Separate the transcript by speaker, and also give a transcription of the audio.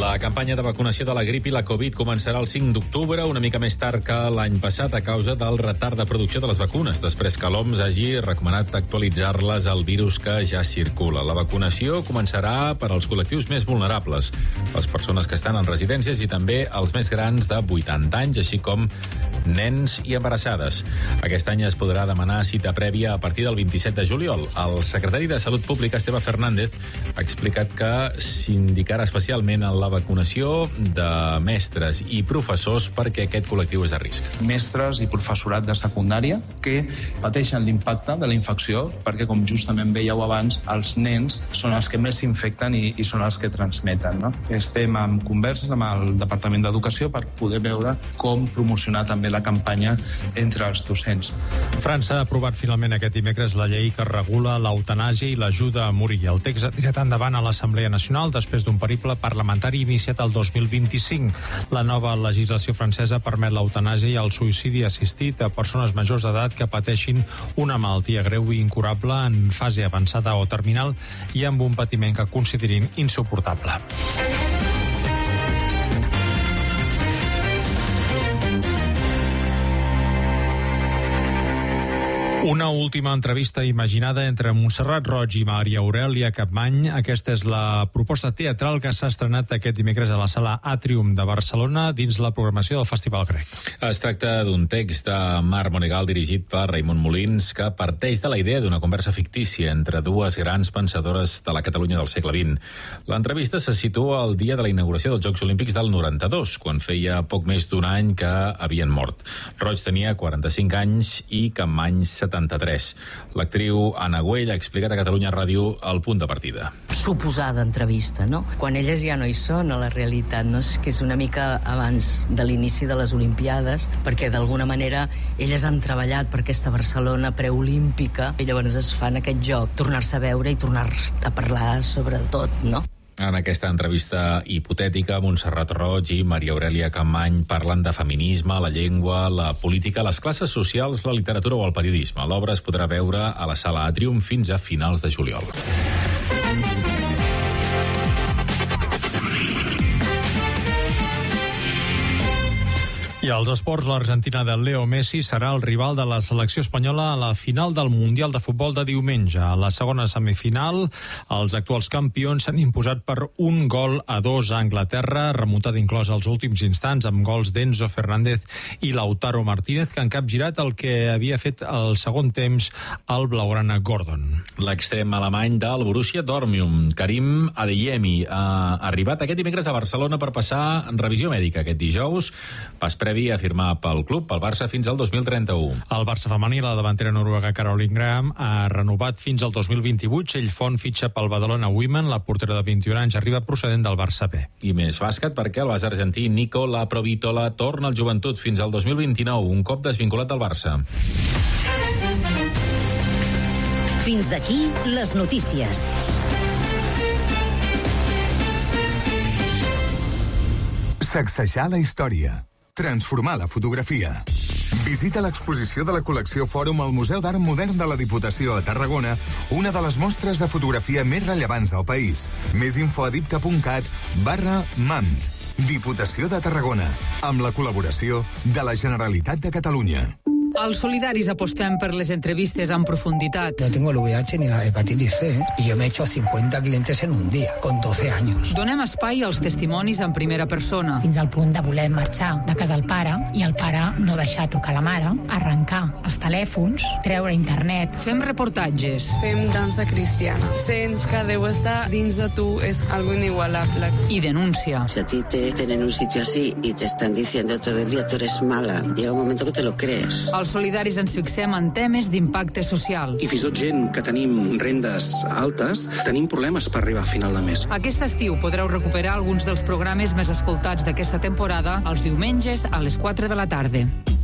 Speaker 1: La campanya de vacunació de la grip i la Covid començarà el 5 d'octubre, una mica més tard que l'any passat a causa del retard de producció de les vacunes, després que l'OMS hagi recomanat actualitzar-les al virus que ja circula. La vacunació començarà per als col·lectius més vulnerables, les persones que estan en residències i també els més grans de 80 anys, així com nens i embarassades. Aquest any es podrà demanar cita prèvia a partir del 27 de juliol. El secretari de Salut Pública, Esteve Fernández, ha explicat que s'indicarà especialment en la vacunació de mestres i professors perquè aquest col·lectiu és de risc.
Speaker 2: Mestres i professorat de secundària que pateixen l'impacte de la infecció perquè, com justament veieu abans, els nens són els que més s'infecten i són els que transmeten. No? Estem en converses amb el Departament d'Educació per poder veure com promocionar també la campanya entre els docents.
Speaker 3: França ha aprovat finalment aquest dimecres la llei que regula l'eutanàsia i l'ajuda a morir. El text ha tirat endavant a l'Assemblea Nacional després d'un periple parlamentari iniciat el 2025. La nova legislació francesa permet l'eutanàsia i el suïcidi assistit a persones majors d'edat que pateixin una malaltia greu i incurable en fase avançada o terminal i amb un patiment que considerin insuportable. Una última entrevista imaginada entre Montserrat Roig i Maria Aurèlia Capmany. Aquesta és la proposta teatral que s'ha estrenat aquest dimecres a la Sala Atrium de Barcelona dins la programació del Festival Grec.
Speaker 1: Es tracta d'un text de Marc Monegal dirigit per Raimon Molins que parteix de la idea d'una conversa fictícia entre dues grans pensadores de la Catalunya del segle XX. L'entrevista se situa el dia de la inauguració dels Jocs Olímpics del 92, quan feia poc més d'un any que havien mort. Roig tenia 45 anys i Capmany 73. L'actriu Anna Güell ha explicat a Catalunya Ràdio el punt de partida.
Speaker 4: Suposada entrevista, no? Quan elles ja no hi són a la realitat, no? Que és una mica abans de l'inici de les Olimpiades, perquè d'alguna manera elles han treballat per aquesta Barcelona preolímpica i llavors es fan aquest joc, tornar-se a veure i tornar a parlar sobre tot, no?
Speaker 1: En aquesta entrevista hipotètica, Montserrat Roig i Maria Aurèlia Capmany parlen de feminisme, la llengua, la política, les classes socials, la literatura o el periodisme. L'obra es podrà veure a la Sala Atrium fins a finals de juliol.
Speaker 3: I als esports, l'Argentina de Leo Messi serà el rival de la selecció espanyola a la final del Mundial de Futbol de diumenge. A la segona semifinal, els actuals campions s'han imposat per 1-2 a Anglaterra, remuntada inclosa als últims instants amb gols d'Enzo Fernández i Lautaro Martínez, que han capgirat el que havia fet el segon temps el blaugrana Gordon.
Speaker 1: L'extrem alemany del Borussia Dortmund, Karim Adeyemi, ha arribat aquest dimecres a Barcelona per passar en revisió mèdica aquest dijous. Pas previ a firmar pel club, pel Barça, fins al 2031.
Speaker 3: El Barça femení, la davantera noruega Caroline Graham, ha renovat fins al 2028. Txell Font fitxa pel Badalona Women. La portera de 21 anys arriba procedent del Barça B.
Speaker 1: I més bàsquet perquè el base argentí Nicola Provítola torna al Joventut fins al 2029, un cop desvinculat del Barça.
Speaker 5: Fins aquí les notícies.
Speaker 6: Sacsejar la història. Transformar la fotografia. Visita l'exposició de la col·lecció Fòrum al Museu d'Art Modern de la Diputació a Tarragona, una de les mostres de fotografia més rellevants del país. Més info a dipta.cat/MAMD. Diputació de Tarragona, amb la col·laboració de la Generalitat de Catalunya.
Speaker 7: Els solidaris apostem per les entrevistes en profunditat.
Speaker 8: No tengo el VIH ni la hepatitis C, y yo me he hecho 50 clientes en un día, con 12 años.
Speaker 7: Donem espai als testimonis en primera persona.
Speaker 9: Fins al punt de voler marxar de casa el pare, i el pare no deixar tocar la mare, arrencar els telèfons, treure internet.
Speaker 7: Fem reportatges.
Speaker 10: Fem dansa cristiana. Sents que Déu està dins de tu, és algo inigualable.
Speaker 7: I denúncia.
Speaker 11: Si a ti te tienen en un sitio así y te están diciendo todo el día tú eres mala, llega un momento que te lo crees.
Speaker 7: Els solidaris ens fixem en temes d'impacte social.
Speaker 12: I fins i tot gent que tenim rendes altes, tenim problemes per arribar a final de mes.
Speaker 7: Aquest estiu podreu recuperar alguns dels programes més escoltats d'aquesta temporada els diumenges a les 4 de la tarda.